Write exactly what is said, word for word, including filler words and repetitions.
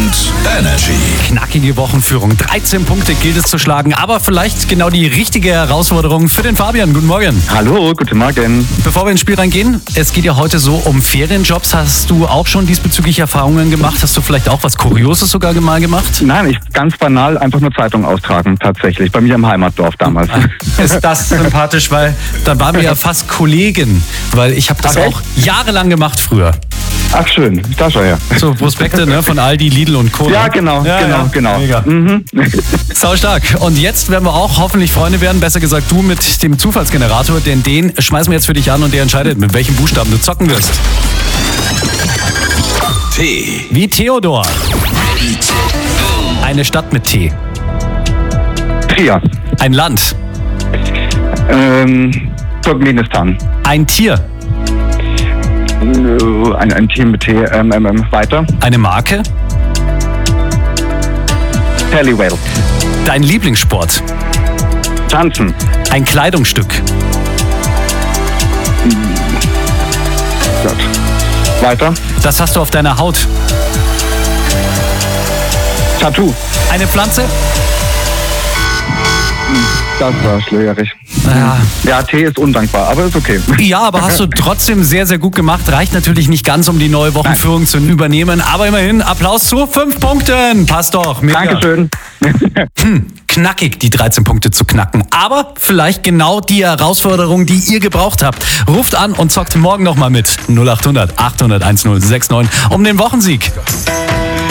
und Energy. Knackige Wochenführung. dreizehn Punkte gilt es zu schlagen, aber vielleicht genau die richtige Herausforderung für den Fabian. Guten Morgen. Hallo, guten Morgen. Bevor wir ins Spiel reingehen, es geht ja heute so um Ferienjobs. Hast du auch schon diesbezüglich Erfahrungen gemacht? Hast du vielleicht auch was Kurioses sogar mal gemacht? Nein, ich ganz banal einfach nur Zeitung austragen, tatsächlich. Bei mir im Heimatdorf damals. Ist das sympathisch, weil dann waren wir ja fast Kollegen, weil ich habe das Ach, auch jahrelang gemacht früher. Ach schön, da schau her. So Prospekte, ne, von Aldi, Lidl und Co. Ja, genau, Ja, genau, ja. genau. Mega. Mhm. Sau stark. Und jetzt werden wir auch hoffentlich Freunde werden, besser gesagt du mit dem Zufallsgenerator, denn den schmeißen wir jetzt für dich an und der entscheidet, mit welchem Buchstaben du zocken wirst. T. Wie Theodor. Eine Stadt mit T. Trier. Ein Land. Ähm, Turkmenistan. Ein Tier. Äh, Ein, ein Team mit T. Ähm, ähm, ähm, weiter. Eine Marke. Halliwell. Dein Lieblingssport. Tanzen. Ein Kleidungsstück. Gott. Weiter. Das hast du auf deiner Haut. Tattoo. Eine Pflanze. Das war schwierig. Ja. Ja, T ist undankbar, aber ist okay. Ja, aber hast du trotzdem sehr, sehr gut gemacht. Reicht natürlich nicht ganz, um die neue Wochenführung zu übernehmen. Aber immerhin Applaus zu fünf Punkten. Passt doch. Mega. Dankeschön. Hm, knackig, die dreizehn Punkte zu knacken. Aber vielleicht genau die Herausforderung, die ihr gebraucht habt. Ruft an und zockt morgen nochmal mit. null acht hundert achthundert1069 um den Wochensieg.